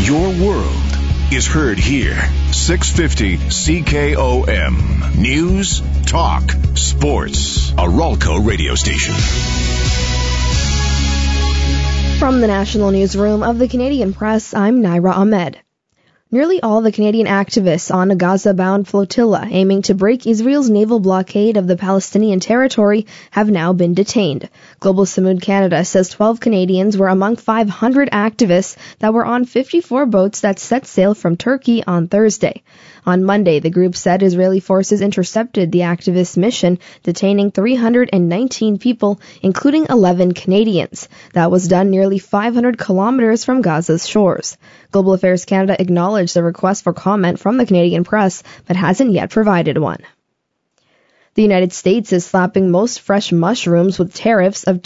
Your world is heard here. 650 CKOM. News, talk, sports. A Ralco radio station. From the National Newsroom of the Canadian Press, I'm Naira Ahmed. Nearly all the Canadian activists on a Gaza-bound flotilla aiming to break Israel's naval blockade of the Palestinian territory have now been detained. Global Samud Canada says 12 Canadians were among 500 activists that were on 54 boats that set sail from Turkey on Thursday. On Monday, the group said Israeli forces intercepted the activists' mission, detaining 319 people, including 11 Canadians. That was done nearly 500 kilometers from Gaza's shores. Global Affairs Canada acknowledged the request for comment from the Canadian press, but hasn't yet provided one. The United States is slapping most fresh mushrooms with tariffs of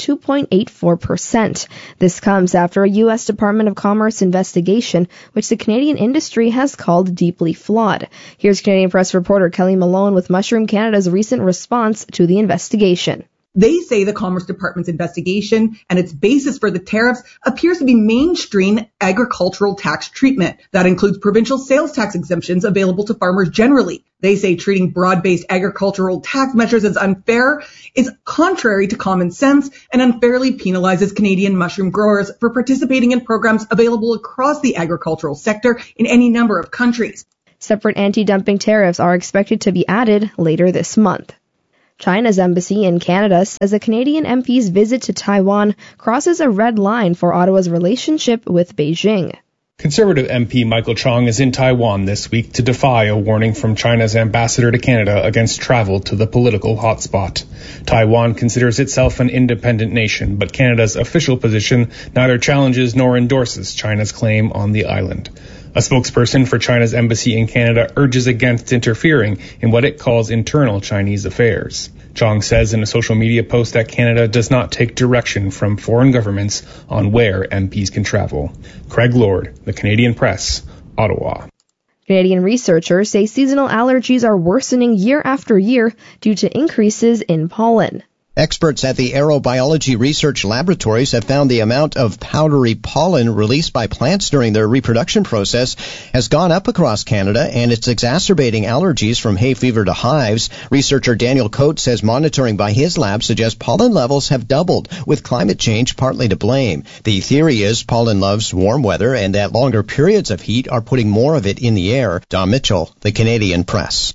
2.84%. This comes after a U.S. Department of Commerce investigation, which the Canadian industry has called deeply flawed. Here's Canadian Press reporter Kelly Malone with Mushroom Canada's recent response to the investigation. They say the Commerce Department's investigation and its basis for the tariffs appears to be mainstream agricultural tax treatment. That includes provincial sales tax exemptions available to farmers generally. They say treating broad-based agricultural tax measures as unfair is contrary to common sense and unfairly penalizes Canadian mushroom growers for participating in programs available across the agricultural sector in any number of countries. Separate anti-dumping tariffs are expected to be added later this month. China's embassy in Canada says a Canadian MP's visit to Taiwan crosses a red line for Ottawa's relationship with Beijing. Conservative MP Michael Chong is in Taiwan this week to defy a warning from China's ambassador to Canada against travel to the political hotspot. Taiwan considers itself an independent nation, but Canada's official position neither challenges nor endorses China's claim on the island. A spokesperson for China's embassy in Canada urges against interfering in what it calls internal Chinese affairs. Chong says in a social media post that Canada does not take direction from foreign governments on where MPs can travel. Craig Lord, The Canadian Press, Ottawa. Canadian researchers say seasonal allergies are worsening year after year due to increases in pollen. Experts at the Aerobiology Research Laboratories have found the amount of powdery pollen released by plants during their reproduction process has gone up across Canada, and it's exacerbating allergies from hay fever to hives. Researcher Daniel Coates says monitoring by his lab suggests pollen levels have doubled, with climate change partly to blame. The theory is pollen loves warm weather and that longer periods of heat are putting more of it in the air. Don Mitchell, The Canadian Press.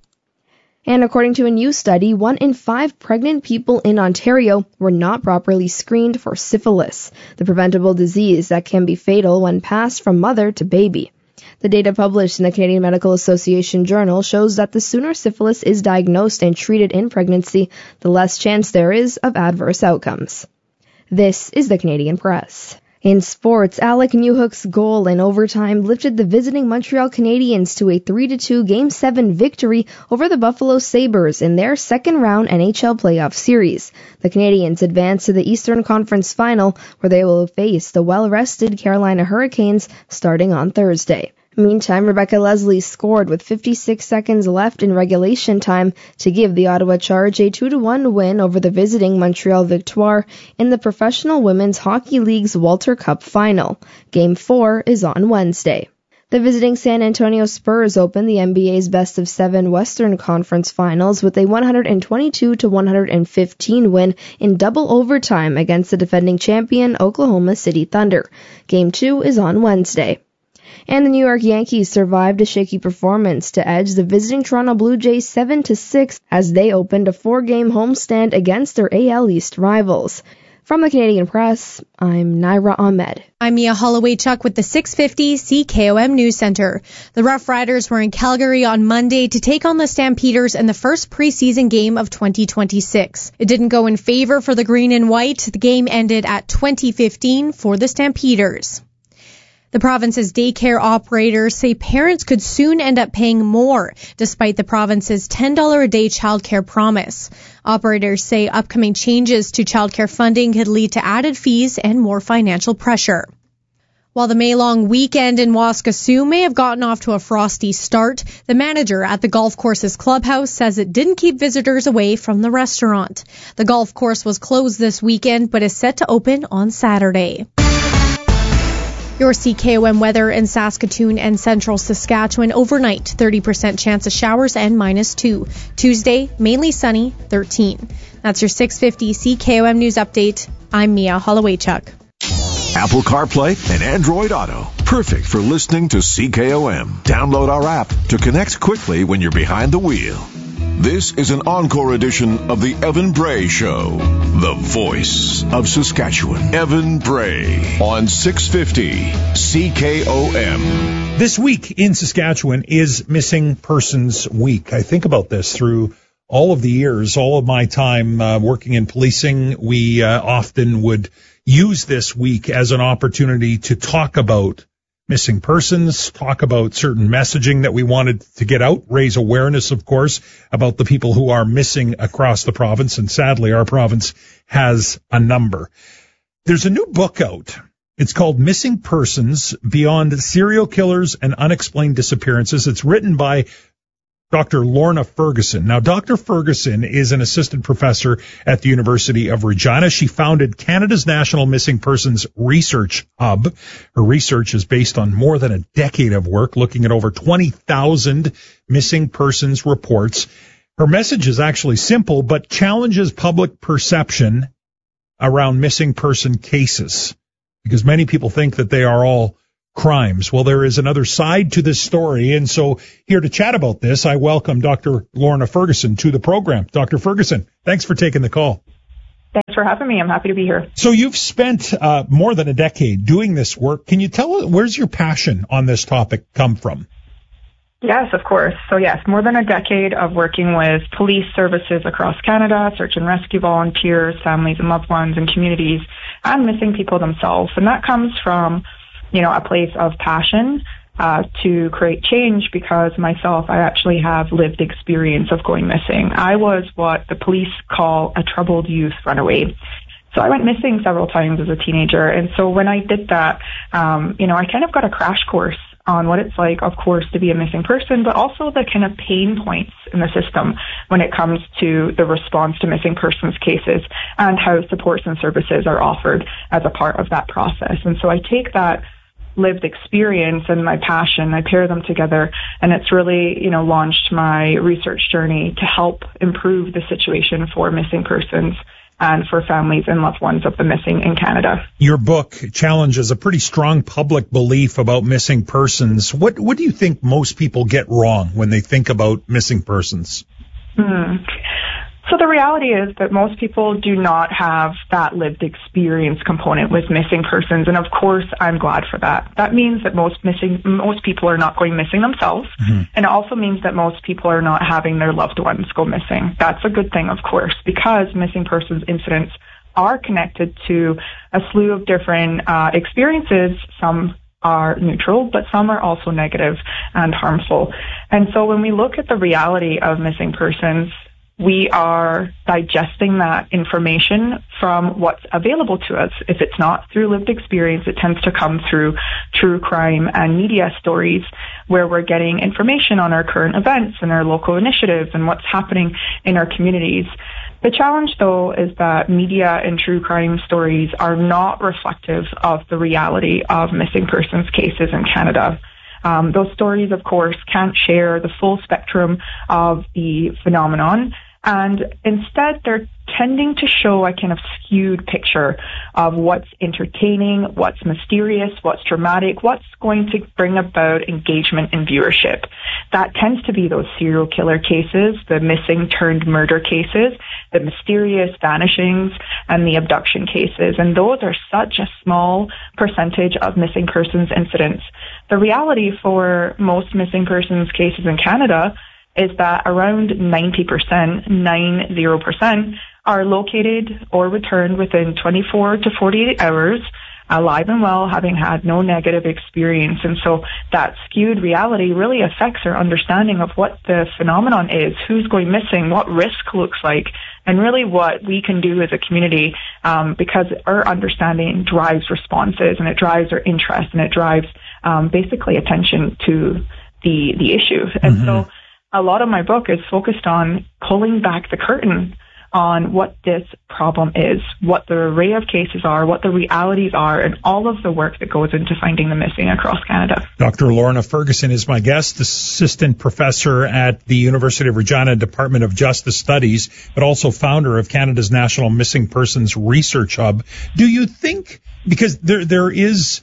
And according to a new study, 1 in 5 pregnant people in Ontario were not properly screened for syphilis, the preventable disease that can be fatal when passed from mother to baby. The data published in the Canadian Medical Association Journal shows that the sooner syphilis is diagnosed and treated in pregnancy, the less chance there is of adverse outcomes. This is the Canadian Press. In sports, Alec Newhook's goal in overtime lifted the visiting Montreal Canadiens to a 3-2 Game 7 victory over the Buffalo Sabres in their second-round NHL playoff series. The Canadiens advance to the Eastern Conference Final, where they will face the well-rested Carolina Hurricanes starting on Thursday. Meantime, Rebecca Leslie scored with 56 seconds left in regulation time to give the Ottawa Charge a 2-1 win over the visiting Montreal Victoire in the Professional Women's Hockey League's Walter Cup Final. Game 4 is on Wednesday. The visiting San Antonio Spurs opened the NBA's best-of-7 Western Conference Finals with a 122-115 win in double overtime against the defending champion Oklahoma City Thunder. Game 2 is on Wednesday. And the New York Yankees survived a shaky performance to edge the visiting Toronto Blue Jays 7-6 as they opened a 4-game homestand against their AL East rivals. From the Canadian Press, I'm Naira Ahmed. I'm Mia Holloway-Chuck with the 650 CKOM News Center. The Rough Riders were in Calgary on Monday to take on the Stampeders in the first preseason game of 2026. It didn't go in favor for the Green and White. The game ended at 20-15 for the Stampeders. The province's daycare operators say parents could soon end up paying more, despite the province's $10 a day childcare promise. Operators say upcoming changes to childcare funding could lead to added fees and more financial pressure. While the May-long weekend in Waskesiu may have gotten off to a frosty start, the manager at the golf course's clubhouse says it didn't keep visitors away from the restaurant. The golf course was closed this weekend, but is set to open on Saturday. Your CKOM weather in Saskatoon and central Saskatchewan overnight, 30% chance of showers and -2. Tuesday, mainly sunny, 13. That's your 650 CKOM News Update. I'm Mia Hollowaychuk. Apple CarPlay and Android Auto. Perfect for listening to CKOM. Download our app to connect quickly when you're behind the wheel. This is an encore edition of the Evan Bray Show. The voice of Saskatchewan. Evan Bray on 650 CKOM. This week in Saskatchewan is Missing Persons Week. I think about this through all of the years, all of my time working in policing. We often would use this week as an opportunity to talk about missing persons, talk about certain messaging that we wanted to get out, raise awareness, of course, about the people who are missing across the province. And sadly, our province has a number. There's a new book out. It's called Missing Persons: Beyond Serial Killers and Unexplained Disappearances. It's written by Dr. Lorna Ferguson. Now, Dr. Ferguson is an assistant professor at the University of Regina. She founded Canada's National Missing Persons Research Hub. Her research is based on more than a decade of work, looking at over 20,000 missing persons reports. Her message is actually simple, but challenges public perception around missing person cases, because many people think that they are all crimes. Well, there is another side to this story, and so here to chat about this, I welcome Dr. Lorna Ferguson to the program. Dr. Ferguson, thanks for taking the call. Thanks for having me. I'm happy to be here. So you've spent more than a decade doing this work. Can you tell us, where's your passion on this topic come from? Yes, of course. So yes, more than a decade of working with police services across Canada, search and rescue volunteers, families and loved ones and communities, and missing people themselves. And that comes from a place of passion to create change, because myself, I actually have lived experience of going missing. I was what the police call a troubled youth runaway. So I went missing several times as a teenager. And so when I did that, I kind of got a crash course on what it's like, of course, to be a missing person, but also the kind of pain points in the system when it comes to the response to missing persons cases and how supports and services are offered as a part of that process. And so I take that lived experience and my passion, I pair them together, and it's really, launched my research journey to help improve the situation for missing persons and for families and loved ones of the missing in Canada. Your book challenges a pretty strong public belief about missing persons. What do you think most people get wrong when they think about missing persons? So the reality is that most people do not have that lived experience component with missing persons, and of course I'm glad for that. That means that most people are not going missing themselves, and it also means that most people are not having their loved ones go missing. That's a good thing, of course, because missing persons incidents are connected to a slew of different experiences. Some are neutral, but some are also negative and harmful. And so when we look at the reality of missing persons, we are digesting that information from what's available to us. If it's not through lived experience, it tends to come through true crime and media stories, where we're getting information on our current events and our local initiatives and what's happening in our communities. The challenge, though, is that media and true crime stories are not reflective of the reality of missing persons cases in Canada. Those stories, of course, can't share the full spectrum of the phenomenon, and instead they're tending to show a kind of skewed picture of what's entertaining, what's mysterious, what's dramatic, what's going to bring about engagement and viewership. That tends to be those serial killer cases, the missing turned murder cases, the mysterious vanishings, and the abduction cases. And those are such a small percentage of missing persons incidents. The reality for most missing persons cases in Canada is that around 90% are located or returned within 24 to 48 hours, alive and well, having had no negative experience. And so that skewed reality really affects our understanding of what the phenomenon is, who's going missing, what risk looks like, and really what we can do as a community, because our understanding drives responses, and it drives our interest, and it drives basically attention to the issue. And so a lot of my book is focused on pulling back the curtain on what this problem is, what the array of cases are, what the realities are, and all of the work that goes into finding the missing across Canada. Dr. Lorna Ferguson is my guest, assistant professor at the University of Regina Department of Justice Studies, but also founder of Canada's National Missing Persons Research Hub. Do you think, because there's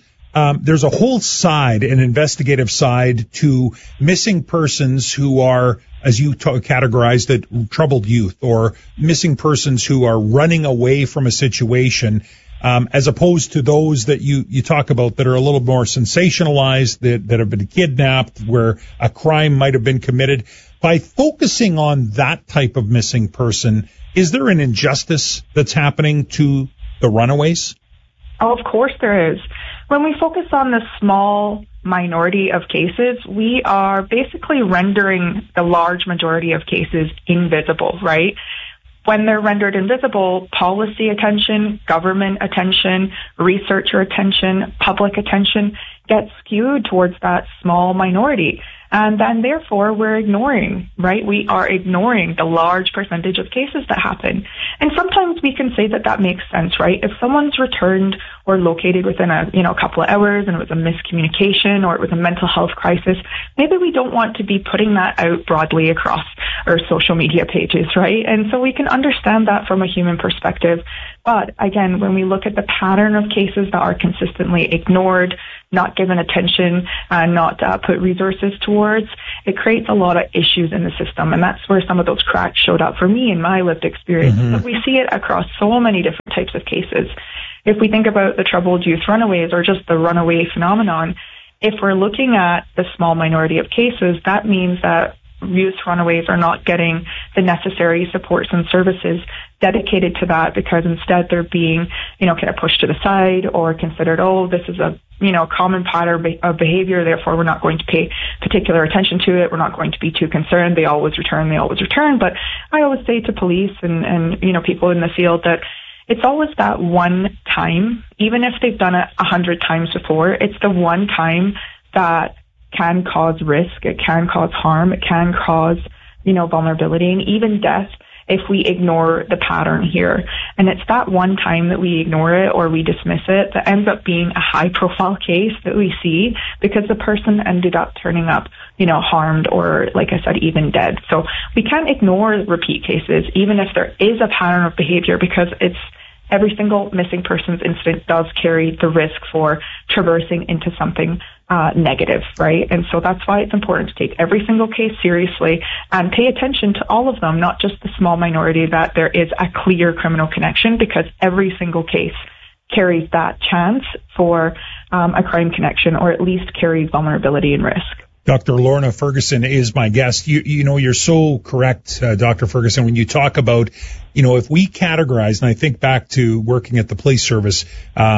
a whole side, an investigative side to missing persons who are, as you categorized it, troubled youth, or missing persons who are running away from a situation, as opposed to those that you talk about that are a little more sensationalized, that have been kidnapped, where a crime might have been committed. By focusing on that type of missing person, is there an injustice that's happening to the runaways? Oh, of course there is. When we focus on the small minority of cases, we are basically rendering the large majority of cases invisible, right? When they're rendered invisible, policy attention, government attention, researcher attention, public attention gets skewed towards that small minority. And then therefore we're ignoring, right? We are ignoring the large percentage of cases that happen. And sometimes we can say that that makes sense, right? If someone's returned or located within a couple of hours and it was a miscommunication or it was a mental health crisis, maybe we don't want to be putting that out broadly across our social media pages, right? And so we can understand that from a human perspective. But again, when we look at the pattern of cases that are consistently ignored, not given attention, not put resources towards, it creates a lot of issues in the system. And that's where some of those cracks showed up for me in my lived experience. Mm-hmm. But we see it across so many different types of cases. If we think about the troubled youth runaways or just the runaway phenomenon, if we're looking at the small minority of cases, that means that youth runaways are not getting the necessary supports and services dedicated to that, because instead they're being, kind of pushed to the side or considered, this is a, common pattern of behavior, therefore we're not going to pay particular attention to it. We're not going to be too concerned. They always return. But I always say to police and people in the field that it's always that one time, even if they've done it 100 times before, it's the one time that can cause risk, it can cause harm, it can cause, vulnerability and even death if we ignore the pattern here. And it's that one time that we ignore it or we dismiss it that ends up being a high profile case that we see because the person ended up turning up, harmed or, like I said, even dead. So we can't ignore repeat cases, even if there is a pattern of behavior, because every single missing persons incident does carry the risk for traversing into something negative, right? And so that's why it's important to take every single case seriously and pay attention to all of them, not just the small minority that there is a clear criminal connection, because every single case carries that chance for a crime connection, or at least carries vulnerability and risk. Dr. Lorna Ferguson is my guest. You're so correct, Dr. Ferguson, when you talk about, if we categorize, and I think back to working at the police service,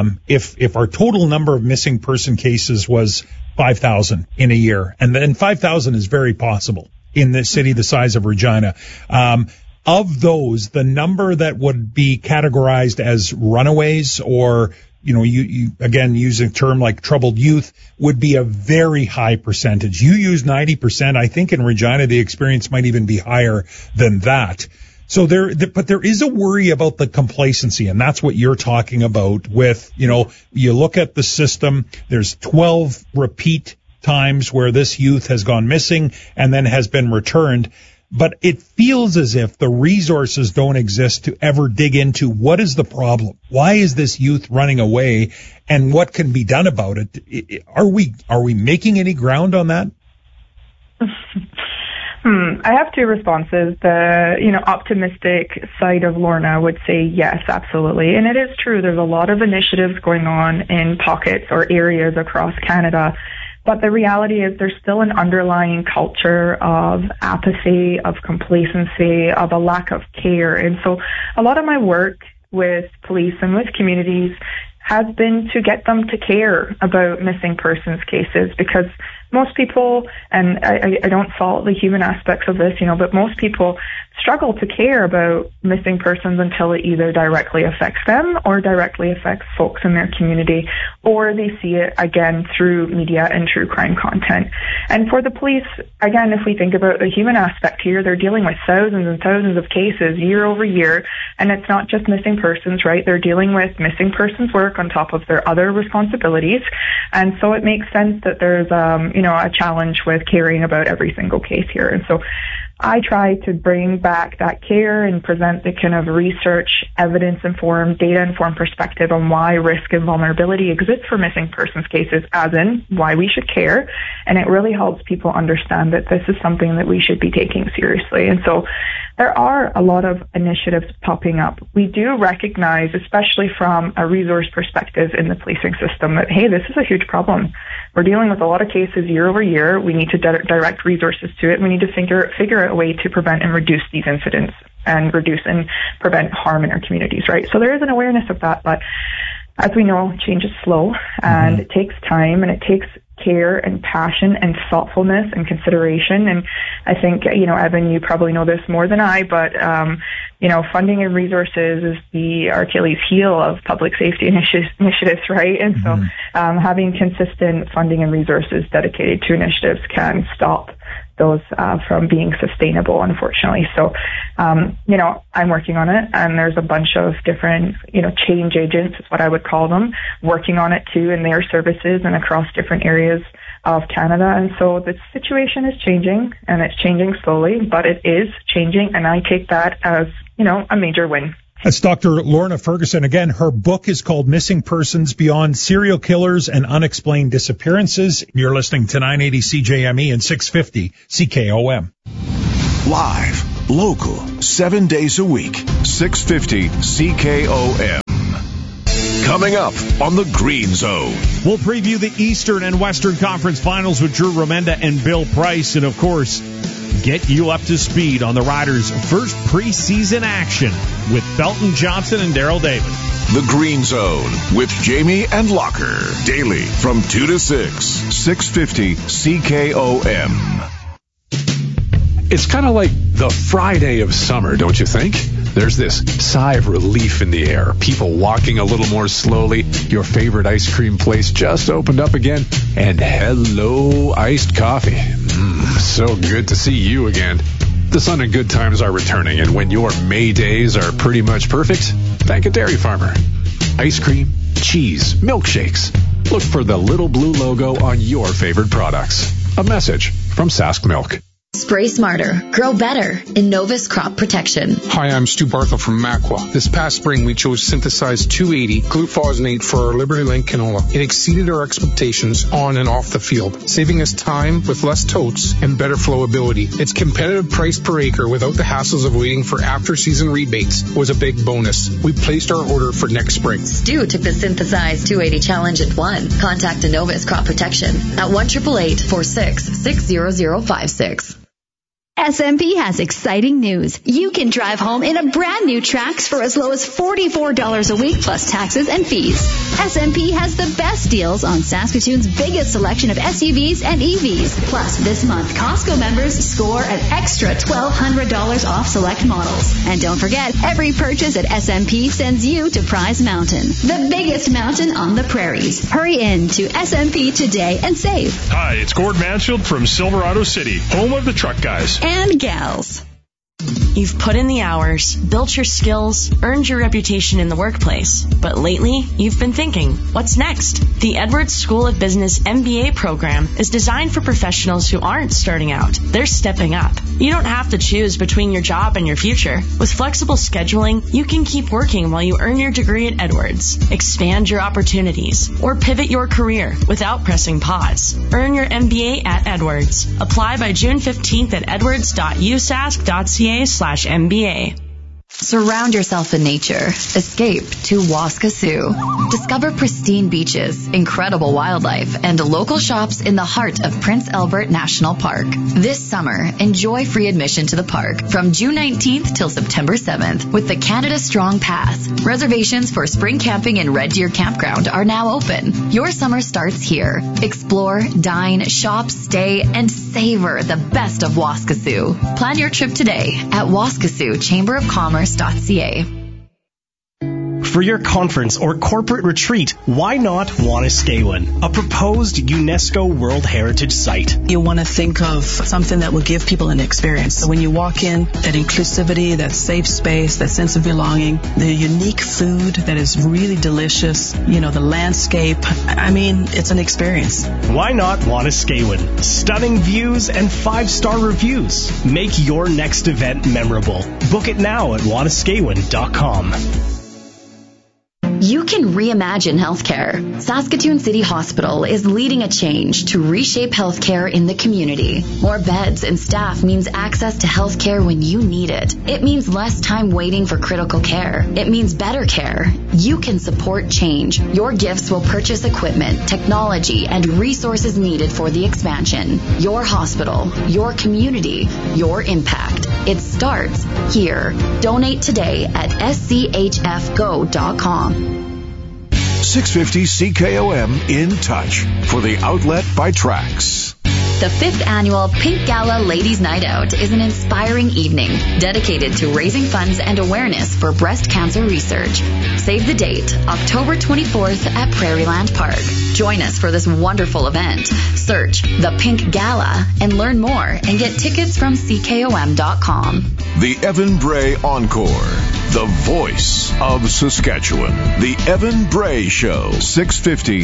if our total number of missing person cases was 5,000 in a year, and then 5,000 is very possible in the city the size of Regina, of those, the number that would be categorized as runaways or you again, use a term like troubled youth, would be a very high percentage. You use 90%. I think in Regina, the experience might even be higher than that. So but there is a worry about the complacency, and that's what you're talking about with, you look at the system, there's 12 repeat times where this youth has gone missing and then has been returned. But it feels as if the resources don't exist to ever dig into what is the problem. Why is this youth running away, and what can be done about it? Are we making any ground on that? I have two responses. The, optimistic side of Lorna would say yes, absolutely. And it is true. There's a lot of initiatives going on in pockets or areas across Canada. But the reality is there's still an underlying culture of apathy, of complacency, of a lack of care. And so a lot of my work with police and with communities has been to get them to care about missing persons cases, because most people, and I don't fault the human aspects of this, but most people struggle to care about missing persons until it either directly affects them or directly affects folks in their community, or they see it again through media and true crime content. And for the police, again, if we think about the human aspect here, they're dealing with thousands and thousands of cases year over year, and it's not just missing persons, right? They're dealing with missing persons work on top of their other responsibilities, and so it makes sense that there's a challenge with caring about every single case here. And so I try to bring back that care and present the kind of research, evidence-informed, data-informed perspective on why risk and vulnerability exists for missing persons cases, as in why we should care. And it really helps people understand that this is something that we should be taking seriously. And so there are a lot of initiatives popping up. We do recognize, especially from a resource perspective in the policing system, that, hey, this is a huge problem. We're dealing with a lot of cases year over year. We need to direct resources to it. We need to figure out a way to prevent and reduce these incidents and reduce and prevent harm in our communities, right? So there is an awareness of that, but as we know, change is slow, and it takes time, and it takes care and passion and thoughtfulness and consideration. And I think, Evan, you probably know this more than I, but, funding and resources is the Achilles heel of public safety initiatives, right? And so having consistent funding and resources dedicated to initiatives can stop those from being sustainable, unfortunately. So, I'm working on it, and there's a bunch of different, change agents is what I would call them, working on it too in their services and across different areas of Canada. And so the situation is changing, and it's changing slowly, but it is changing, and I take that as, a major win. That's Dr. Lorna Ferguson. Again, her book is called Missing Persons Beyond Serial Killers and Unexplained Disappearances. You're listening to 980 CJME and 650 CKOM. Live, local, 7 days a week, 650 CKOM. Coming up on the Green Zone. We'll preview the Eastern and Western Conference Finals with Drew Remenda and Bill Price, and of course, get you up to speed on the Riders' first preseason action with Belton Johnson and Darryl David. The Green Zone with Jamie and Locker. Daily from 2 to 6. 650 CKOM. It's kind of like the Friday of summer, don't you think? There's this sigh of relief in the air. People walking a little more slowly. Your favorite ice cream place just opened up again. And hello, iced coffee. So good to see you again. The sun and good times are returning, and when your May days are pretty much perfect, thank a dairy farmer. Ice cream, cheese, milkshakes. Look for the little blue logo on your favorite products. A message from Sask Milk. Spray smarter, grow better. Innovis Crop Protection. Hi, I'm Stu Barthel from Macwa. This past spring, we chose synthesized 280 glufosinate for our Liberty Link canola. It exceeded our expectations on and off the field, saving us time with less totes and better flowability. Its competitive price per acre without the hassles of waiting for after-season rebates was a big bonus. We placed our order for next spring. Stu took the synthesized 280 challenge and won. Contact Innovis Crop Protection at 1-888-46-60056. SMP has exciting news. You can drive home in a brand new Trax for as low as $44 a week plus taxes and fees. SMP has the best deals on Saskatoon's biggest selection of SUVs and EVs. Plus, this month, Costco members score an extra $1,200 off select models. And don't forget, every purchase at SMP sends you to Prize Mountain, the biggest mountain on the prairies. Hurry in to SMP today and save. Hi, it's Gord Mansfield from Silverado City, home of the truck guys and gals. You've put in the hours, built your skills, earned your reputation in the workplace. But lately, you've been thinking, what's next? The Edwards School of Business MBA program is designed for professionals who aren't starting out. They're stepping up. You don't have to choose between your job and your future. With flexible scheduling, you can keep working while you earn your degree at Edwards, expand your opportunities, or pivot your career without pressing pause. Earn your MBA at Edwards. Apply by June 15th at edwards.usask.ca/MBA. Surround yourself in nature. Escape to Waskesiu. Discover pristine beaches, incredible wildlife, and local shops in the heart of Prince Albert National Park. This summer, enjoy free admission to the park from June 19th till September 7th with the Canada Strong Pass. Reservations for spring camping in Red Deer Campground are now open. Your summer starts here. Explore, dine, shop, stay, and savor the best of Waskesiu. Plan your trip today at Waskesiu Chamber of Commerce.ca. For your conference or corporate retreat, why not Wanuskewin, a proposed UNESCO World Heritage Site? You want to think of something that will give people an experience. So when you walk in, that inclusivity, that safe space, that sense of belonging, the unique food that is really delicious, the landscape. I mean, it's an experience. Why not Wanuskewin? Stunning views and 5-star reviews. Make your next event memorable. Book it now at wanuskewin.com. You can reimagine healthcare. Saskatoon City Hospital is leading a change to reshape healthcare in the community. More beds and staff means access to healthcare when you need it. It means less time waiting for critical care. It means better care. You can support change. Your gifts will purchase equipment, technology, and resources needed for the expansion. Your hospital, your community, your impact. It starts here. Donate today at schfgo.com. 650 CKOM in touch for the outlet by Trax. The 5th annual Pink Gala Ladies Night Out is an inspiring evening dedicated to raising funds and awareness for breast cancer research. Save the date, October 24th at Prairieland Park. Join us for this wonderful event. Search The Pink Gala and learn more and get tickets from CKOM.com. The Evan Bray Encore, the voice of Saskatchewan. The Evan Bray Show, 650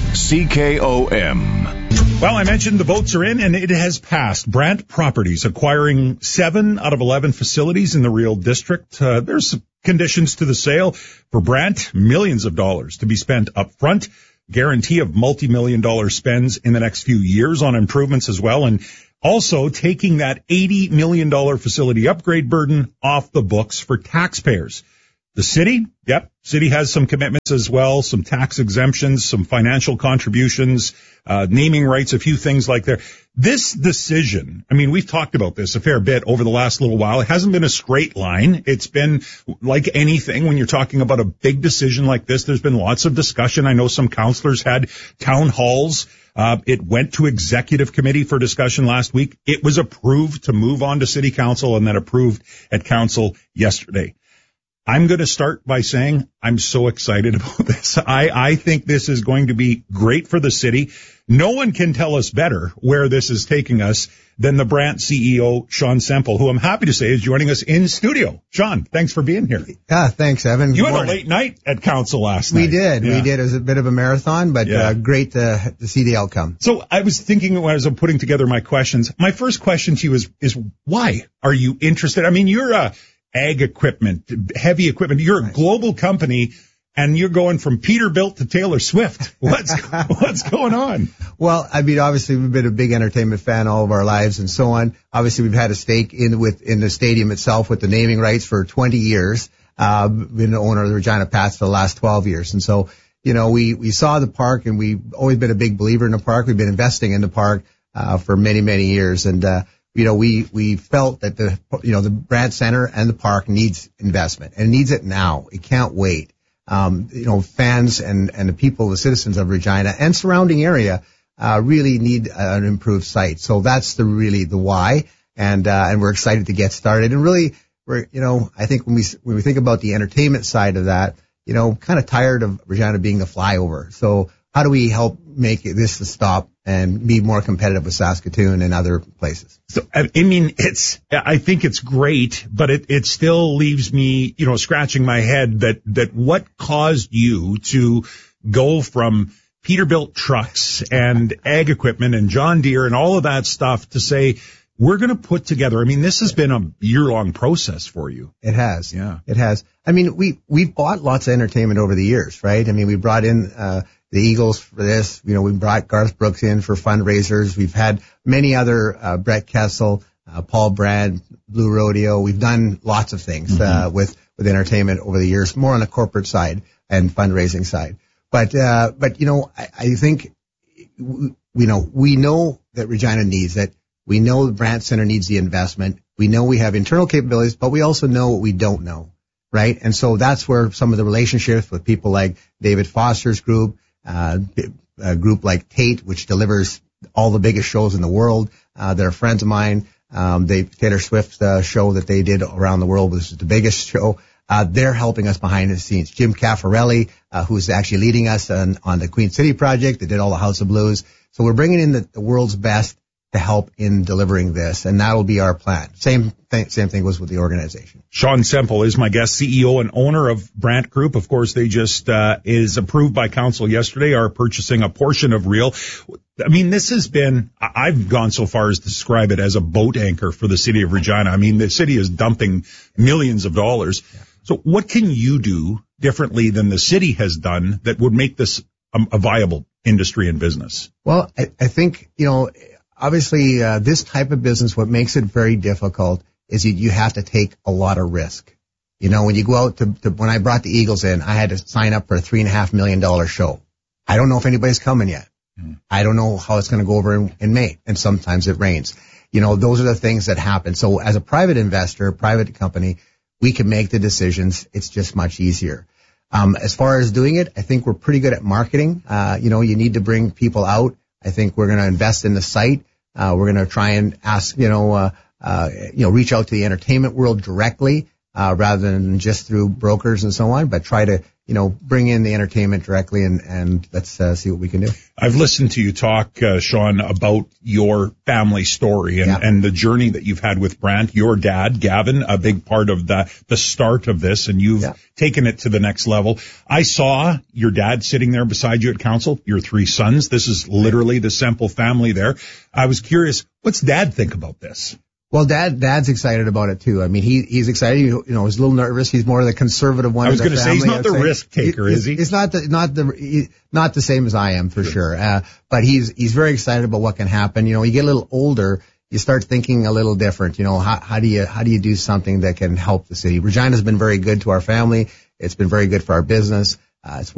CKOM. Well, I mentioned the votes are in, and it has passed. Brant Properties acquiring 7 out of 11 facilities in the Real District. There's conditions to the sale. For Brant, millions of dollars to be spent up front. Guarantee of multi-million-dollar spends in the next few years on improvements as well. And also taking that $80 million facility upgrade burden off the books for taxpayers. The city, city has some commitments as well, some tax exemptions, some financial contributions, naming rights, a few things like that. This decision, I mean, we've talked about this a fair bit over the last little while. It hasn't been a straight line. It's been like anything when you're talking about a big decision like this. There's been lots of discussion. I know some councillors had town halls. It went to executive committee for discussion last week. It was approved to move on to city council and then approved at council yesterday. I'm going to start by saying I'm so excited about this. I think this is going to be great for the city. No one can tell us better where this is taking us than the Brant CEO, Sean Semple, who I'm happy to say is joining us in studio. Sean, thanks for being here. Yeah, thanks, Evan. You had a late night at council last night. We did. It was a bit of a marathon, but great to see the outcome. So I was thinking when I was putting together my questions, my first question to you is why are you interested? I mean, you're ag equipment, heavy equipment. You're a global company, and you're going from Peterbilt to Taylor Swift. What's going on? Well, I mean, obviously we've been a big entertainment fan all of our lives and so on. Obviously we've had a stake in the stadium itself with the naming rights for 20 years. Been the owner of the Regina Pats for the last 12 years. And so, we saw the park, and we've always been a big believer in the park. We've been investing in the park, for many, many years. And, we felt that the Brant Center and the park needs investment, and it needs it now. It can't wait. Fans and the people, the citizens of Regina and surrounding area, really need an improved site. So that's the why. And we're excited to get started. And really, I think when we think about the entertainment side of that, kind of tired of Regina being a flyover. So how do we help make this a stop and be more competitive with Saskatoon and other places? So, I mean, I think it's great, but it still leaves me, scratching my head that what caused you to go from Peterbilt trucks and ag equipment and John Deere and all of that stuff to say, we're going to put together, I mean, this has been a year-long process for you. It has. Yeah. It has. I mean, we've bought lots of entertainment over the years, right? I mean, we brought in, the Eagles for this. We brought Garth Brooks in for fundraisers. We've had many other, Brett Kessel, Paul Brand, Blue Rodeo. We've done lots of things, with with entertainment over the years, more on the corporate side and fundraising side. But you know, I think, we know that Regina needs it. We know the Brant Center needs the investment. We know we have internal capabilities, but we also know what we don't know, right? And so that's where some of the relationships with people like David Foster's group, a group like Tate, which delivers all the biggest shows in the world. They're friends of mine. Taylor Swift's show that they did around the world was the biggest show. They're helping us behind the scenes. Jim Caffarelli, who's actually leading us on the Queen City project. They did all the House of Blues. So we're bringing in the world's best to help in delivering this, and that'll be our plan. Same thing was with the organization. Sean Semple is my guest, CEO and owner of Brant Group. Of course, they just is approved by council yesterday, are purchasing a portion of Real. I mean, this has been, I've gone so far as to describe it as a boat anchor for the city of Regina. I mean, the city is dumping millions of dollars. Yeah. So what can you do differently than the city has done that would make this a viable industry and business? Well, I think, obviously, this type of business, what makes it very difficult is you have to take a lot of risk. When you go out when I brought the Eagles in, I had to sign up for a $3.5 million show. I don't know if anybody's coming yet. I don't know how it's going to go over in May, and sometimes it rains. Those are the things that happen. So as a private investor, private company, we can make the decisions. It's just much easier. As far as doing it, I think we're pretty good at marketing. You need to bring people out. I think we're going to invest in the site. We're going to try and ask, reach out to the entertainment world directly, rather than just through brokers and so on, but try to, bring in the entertainment directly and let's see what we can do. I've listened to you talk, Sean, about your family story and the journey that you've had with Brant. Your dad, Gavin, a big part of the start of this, and you've taken it to the next level. I saw your dad sitting there beside you at council, your 3 sons. This is literally the Semple family there. I was curious, what's Dad think about this? Well, Dad's excited about it too. I mean, he's excited. He's a little nervous. He's more of the conservative one. I was going to say he's not the risk taker, is he? He's not the same as I am for sure. But he's very excited about what can happen. You get a little older, you start thinking a little different. How do you do something that can help the city? Regina's been very good to our family. It's been very good for our business. It's